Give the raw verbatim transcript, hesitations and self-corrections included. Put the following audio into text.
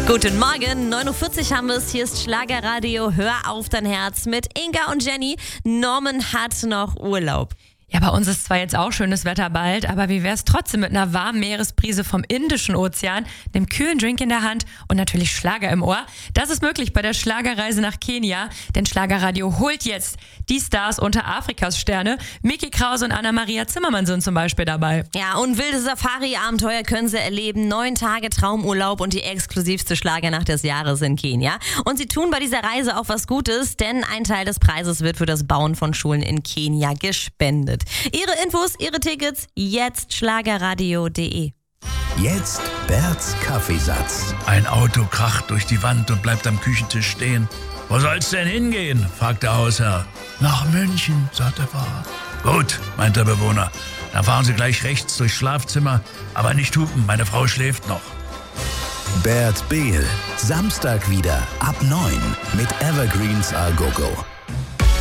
Guten Morgen, neun Uhr vierzig haben wir es. Hier ist Schlagerradio. Hör auf dein Herz mit Inga und Jenny. Norman hat noch Urlaub. Ja, bei uns ist zwar jetzt auch schönes Wetter bald, aber wie wär's trotzdem mit einer warmen Meeresbrise vom Indischen Ozean, einem kühlen Drink in der Hand und natürlich Schlager im Ohr? Das ist möglich bei der Schlagerreise nach Kenia, denn Schlagerradio holt jetzt die Stars unter Afrikas Sterne. Micky Krause und Anna-Maria Zimmermann sind zum Beispiel dabei. Ja, und wilde Safari-Abenteuer können sie erleben. Neun Tage Traumurlaub und die exklusivste Schlagernacht des Jahres in Kenia. Und sie tun bei dieser Reise auch was Gutes, denn ein Teil des Preises wird für das Bauen von Schulen in Kenia gespendet. Ihre Infos, Ihre Tickets, jetzt schlagerradio punkt de. Jetzt Berts Kaffeesatz. Ein Auto kracht durch die Wand und bleibt am Küchentisch stehen. Wo soll's denn hingehen? Fragt der Hausherr. Nach München, sagt der Fahrer. Gut, meint der Bewohner. Dann fahren Sie gleich rechts durchs Schlafzimmer. Aber nicht hupen, meine Frau schläft noch. Bert Behl, Samstag wieder ab neun mit Evergreens A Go Go.